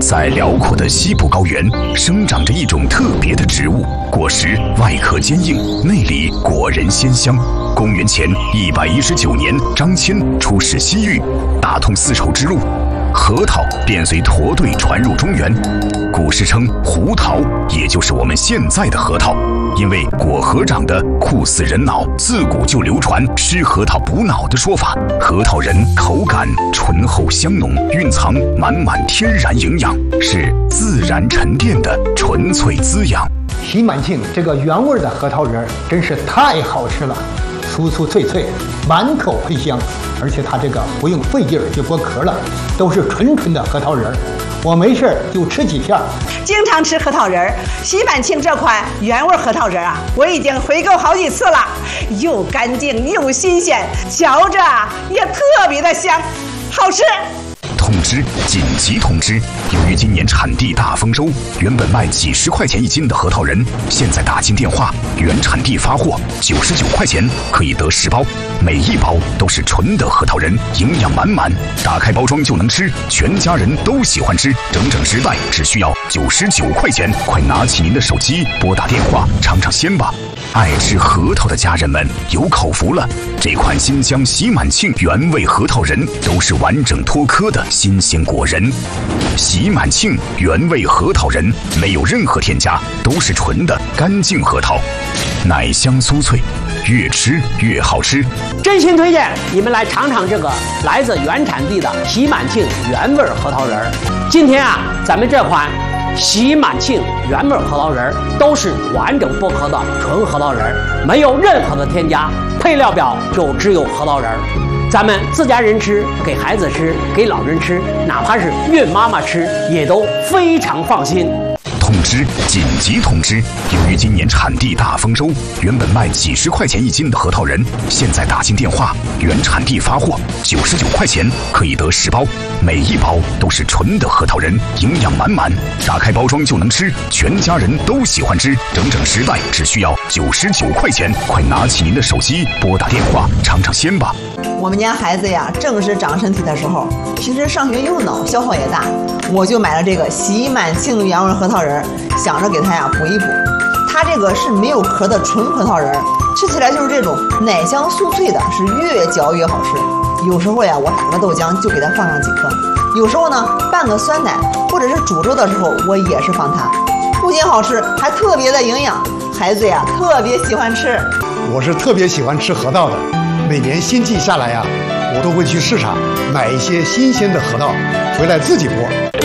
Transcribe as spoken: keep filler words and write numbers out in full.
在辽阔的西部高原，生长着一种特别的植物，果实外壳坚硬，内里果仁鲜香。公元前一百一十九年，张骞出使西域，打通丝绸之路，核桃便随驼队传入中原。古时称胡桃，也就是我们现在的核桃。因为果核长得酷似人脑，自古就流传吃核桃补脑的说法。核桃仁口感醇厚香浓，蕴藏满满天然营养，是自然沉淀的纯粹滋养。 喜满庆这个原味的核桃仁真是太好吃了，酥酥脆脆，满口喷香，而且它这个不用费劲儿去剥壳了，都是纯纯的核桃仁儿。我没事就吃几片， 经常吃核桃仁儿。喜满庆这款原味核桃仁啊，我已经回购好几次了，又干净又新鲜，嚼着也特别的香，好吃。 通知！紧急通知！由于今年产地大丰收，原本卖几十块钱一斤的核桃仁，现在打进电话，原产地发货九十九块钱可以得十包，每一包都是纯的核桃仁，营养满满，打开包装就能吃，全家人都喜欢吃，整整十袋只需要九十九块钱，快拿起您的手机拨打电话尝尝鲜吧！爱吃核桃的家人们有口福了，这款新疆喜满庆原味核桃仁都是完整脱壳的新鲜果仁。喜满庆原味核桃仁没有任何添加，都是纯的干净核桃，奶香酥脆，越吃越好吃。 真心推荐你们来尝尝这个来自原产地的喜满庆原味核桃仁。今天啊，咱们这款喜满庆原味核桃仁都是完整剥壳的纯核桃仁，没有任何的添加，配料表就只有核桃仁。咱们自家人吃，给孩子吃，给老人吃，哪怕是孕妈妈吃，也都非常放心。 通知！紧急通知！由于今年产地大丰收，原本卖几十块钱一斤的核桃仁，现在打进电话，原产地发货九十九块钱可以得十包，每一包都是纯的核桃仁，营养满满，打开包装就能吃，全家人都喜欢吃，整整十袋只需要九十九块钱，快拿起您的手机拨打电话尝尝鲜吧！ 我们家孩子呀，正是长身体的时候，平时上学用脑，消耗也大，我就买了这个喜满庆原味核桃仁，想着给他呀补一补。它这个是没有壳的纯核桃仁，吃起来就是这种奶香酥脆的，是越嚼越好吃。有时候呀，我打个豆浆就给它放上几颗，有时候呢拌个酸奶，或者是煮粥的时候，我也是放它，不仅好吃，还特别的营养，孩子呀特别喜欢吃。 我是特别喜欢吃核桃的，每年新季下来呀，我都会去市场买一些新鲜的核桃回来自己剥。